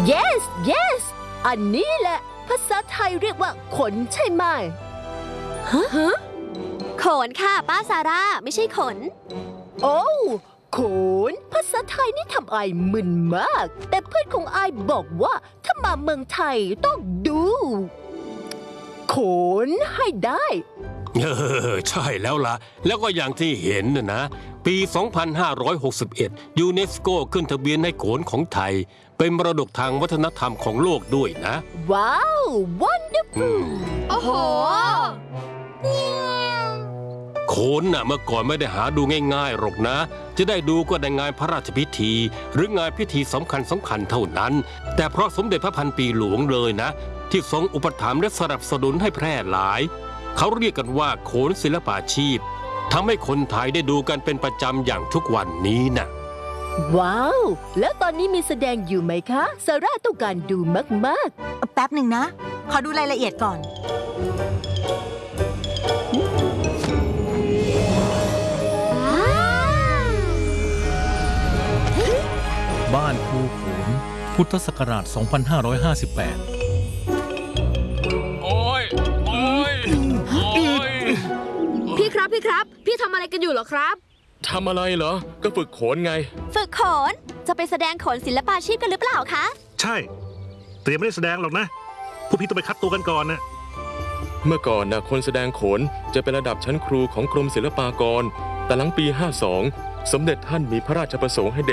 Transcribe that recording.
yes yes อันนี้แหละภาษาไทยเรียกว่าขนใช่ไหมขนค่ะป้าซาร่าไม่ใช่ขนโอ้ขนภาษาไทยนี่ทำไอมึนมากแต่เพื่อนของไอบอกว่าถ้ามาเมืองไทยต้องดูขนให้ได้ใช่แล้วล่ะแล้วก็อย่างที่เห็นนะปี 2561 ยูเนสโกขึ้นทะเบียนให้โขนของไทยเป็นมรดกทางวัฒนธรรมของโลกด้วยนะว้าว wonderful โอ้โหโขนน่ะเมื่อก่อนไม่ได้หาดูง่ายๆหรอกนะจะได้ดูก็ในงานพระราชพิธีหรืองานพิธีสำคัญเท่านั้นแต่เพราะสมเด็จพระพันปีหลวงเลยนะที่ทรงอุปถัมภ์และสนับสนุนให้แพร่หลายเขาเรียกกันว่าโขนศิลปาชีพทำให้คนไทยได้ดูกันเป็นประจำอย่างทุกวันนี้นะว้าวแล้วตอนนี้มีแสดงอยู่ไหมคะซาร่าต้องการดูมากๆแป๊บหนึ่งนะขอดูรายละเอียดก่อนบ้านครูโขนพุทธศักราช 2558 โอ้ยพี่ครับพี่ทำอะไรกันอยู่เหรอครับทำอะไรเหรอก็ฝึกโขนไงฝึกโขนจะไปแสดงโขนศิลปาชีพกันหรือเปล่าคะใช่แต่ยังไม่ได้แสดงหรอกนะพวกพี่ต้องไปคัดตัวกันก่อนนะเมื่อก่อนนะคนแสดงโขนจะเป็นระดับชั้นครูของกรมศิลปากรแต่หลังปี 52 สมเด็จท่านมีพระราชประสงค์ให้เด็ก